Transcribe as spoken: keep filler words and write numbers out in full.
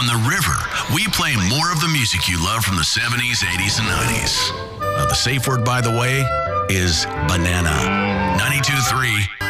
On the river, we play more of the music you love from the seventies, eighties, and nineties. Uh, the safe word, by the way, is banana. ninety-two point three